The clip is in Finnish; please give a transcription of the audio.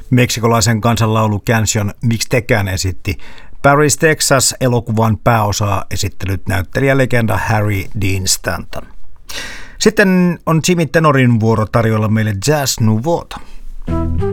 Meksikolaisen kansanlaulu Canción Mixtecan esitti Paris, Texas -elokuvan pääosaa esittänyt näyttelijälegenda Harry Dean Stanton. Sitten on Jimmy Tenorin vuoro tarjolla meille Jazz Nouveauta.